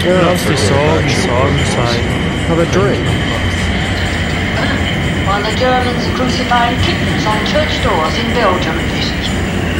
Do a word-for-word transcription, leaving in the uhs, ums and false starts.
loves the song, song, sign. Have a drink. While the Germans are crucifying kittens on church doors in Belgium.